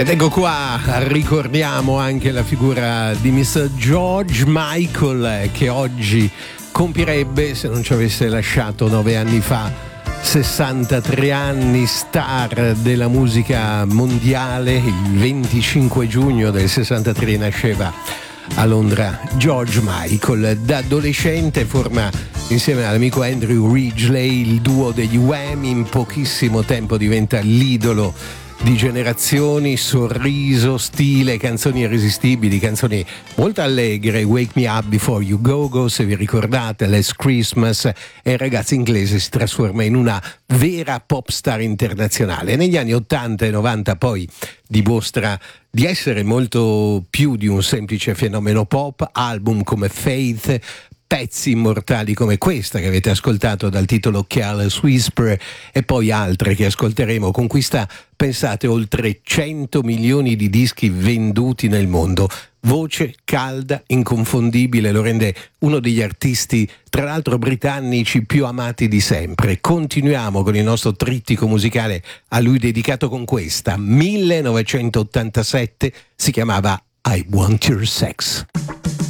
Ed ecco qua, ricordiamo anche la figura di Mr. George Michael, che oggi compirebbe, se non ci avesse lasciato 9 anni fa, 63 anni, star della musica mondiale. Il 25 giugno del 63 nasceva a Londra George Michael. Da adolescente forma insieme all'amico Andrew Ridgeley il duo degli Wham. In pochissimo tempo diventa l'idolo di generazioni, sorriso, stile, canzoni irresistibili, canzoni molto allegre. Wake Me Up Before You Go, se vi ricordate, Last Christmas, e il ragazzo inglese si trasforma in una vera pop star internazionale. Negli anni 80 e 90 poi dimostra di essere molto più di un semplice fenomeno pop, album come Faith, pezzi immortali come questa che avete ascoltato dal titolo Careless Whisper, e poi altre che ascolteremo. Conquista, pensate, oltre 100 milioni di dischi venduti nel mondo. Voce calda, inconfondibile, lo rende uno degli artisti, tra l'altro britannici, più amati di sempre. Continuiamo con il nostro trittico musicale a lui dedicato con questa. 1987, si chiamava I Want Your Sex.